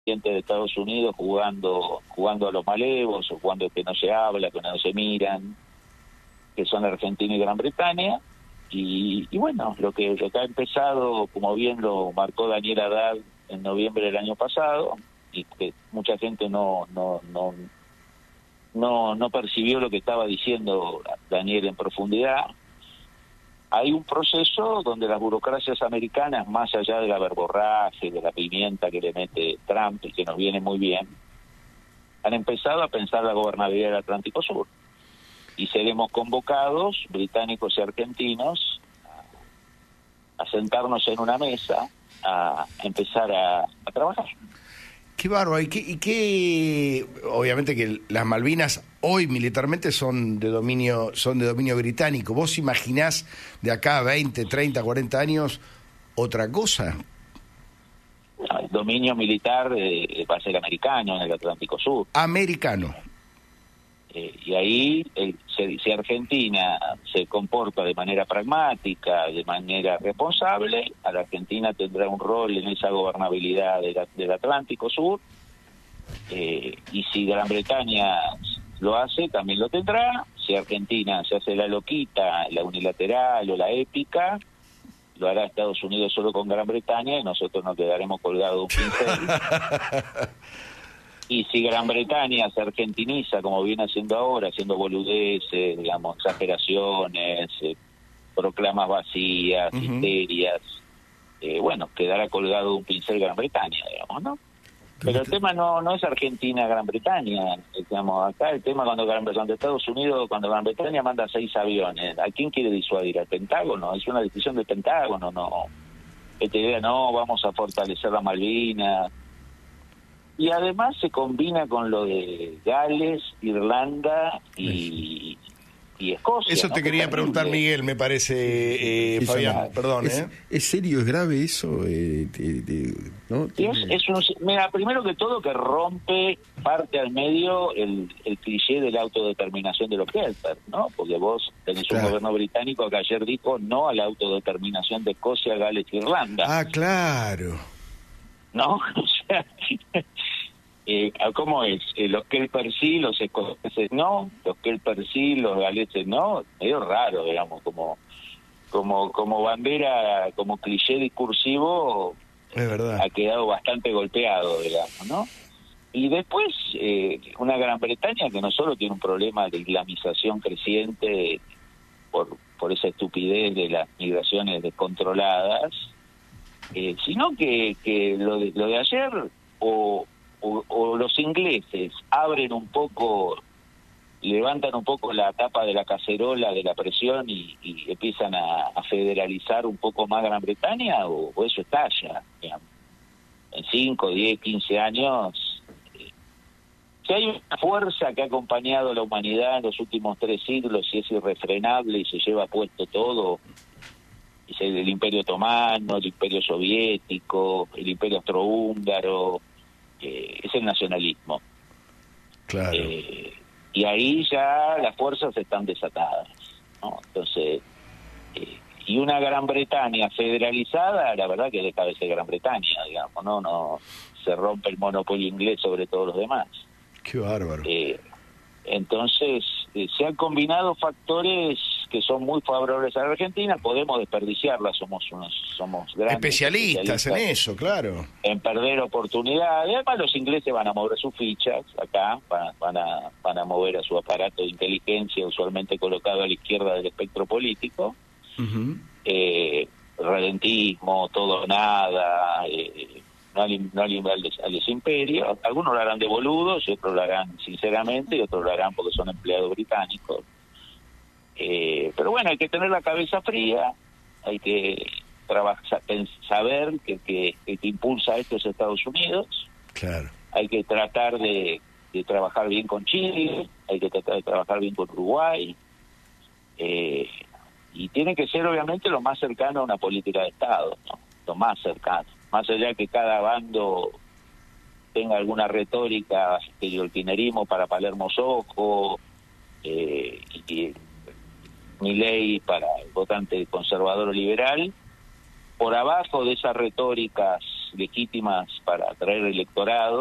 de Estados Unidos jugando a los malevos, o jugando que no se habla, que no se miran, que son Argentina y Gran Bretaña. Y bueno, lo que ha empezado, como bien lo marcó Daniel Haddad en noviembre del año pasado, y que mucha gente no percibió lo que estaba diciendo Daniel en profundidad. Hay un proceso donde las burocracias americanas, más allá de la verborraje, de la pimienta que le mete Trump y que nos viene muy bien, han empezado a pensar la gobernabilidad del Atlántico Sur. Y seremos convocados, británicos y argentinos, a sentarnos en una mesa, a empezar a trabajar. Qué bárbaro. Y qué obviamente que las Malvinas hoy militarmente son de dominio británico. ¿Vos imaginás de acá a 20, 30, 40 años otra cosa? El dominio militar va a ser americano en el Atlántico Sur. Americano. Y ahí, si Argentina se comporta de manera pragmática, de manera responsable, a la Argentina tendrá un rol en esa gobernabilidad del Atlántico Sur, y si Gran Bretaña lo hace, también lo tendrá. Si Argentina se hace la loquita, la unilateral o la épica, lo hará Estados Unidos solo con Gran Bretaña y nosotros nos quedaremos colgados de un pincel. Y si Gran Bretaña se argentiniza, como viene haciendo ahora, haciendo boludeces, digamos, exageraciones, proclamas vacías, histerias, bueno, quedará colgado de un pincel Gran Bretaña, digamos, ¿no? Pero el tema no es Argentina-Gran Bretaña, digamos, acá el tema cuando Estados Unidos, cuando Gran Bretaña manda 6 aviones, ¿a quién quiere disuadir? ¿Al Pentágono? Es una decisión del Pentágono, no. Esta idea, no, vamos a fortalecer las Malvinas. Y además se combina con lo de Gales, Irlanda y Escocia. Eso te quería preguntar, Miguel, me parece, Fabián, perdón. ¿Es serio, es grave eso? ¿No? Mira, primero que todo que rompe parte al medio el cliché de la autodeterminación de los Kelper, ¿no? Porque vos tenés un gobierno británico que ayer dijo no a la autodeterminación de Escocia, Gales y Irlanda. Ah, claro. ¿No? O sea, ¿cómo es? Los Kelper sí, los escoceses no, los Kelper sí, los galeses no, medio raro, digamos, como bandera, como cliché discursivo, es verdad. Ha quedado bastante golpeado, digamos, ¿no? Y después, una Gran Bretaña que no solo tiene un problema de islamización creciente por esa estupidez de las migraciones descontroladas, sino que lo de ayer, o los ingleses abren un poco, levantan un poco la tapa de la cacerola de la presión y empiezan a federalizar un poco más Gran Bretaña, o eso estalla, digamos. En 5, 10, 15 años, si hay una fuerza que ha acompañado a la humanidad en los últimos 3 siglos y es irrefrenable y se lleva puesto todo, es el Imperio Otomano, el Imperio Soviético, el Imperio Austrohúngaro, es el nacionalismo. Claro. Y ahí ya las fuerzas están desatadas, ¿no? Entonces, y una Gran Bretaña federalizada, la verdad que deja de ser Gran Bretaña, digamos, no se rompe el monopolio inglés sobre todos los demás. Qué bárbaro. Entonces, se han combinado factores que son muy favorables a la Argentina, podemos desperdiciarla, somos grandes especialistas en eso, claro. En perder oportunidades. Además, los ingleses van a mover sus fichas acá, van a mover a su aparato de inteligencia, usualmente colocado a la izquierda del espectro político. Uh-huh. Redentismo, todo o nada, no al desimperio. Algunos lo harán de boludos y otros lo harán sinceramente y otros lo harán porque son empleados británicos. Pero bueno, hay que tener la cabeza fría, hay que saber que impulsa esto es Estados Unidos. Claro. Hay que tratar de trabajar bien con Chile, hay que tratar de trabajar bien con Uruguay, y tiene que ser obviamente lo más cercano a una política de Estado, ¿no? Lo más cercano, más allá que cada bando tenga alguna retórica que el kirchnerismo para Palermo Sojo, y Milei para el votante conservador o liberal. Por abajo de esas retóricas legítimas para atraer electorado.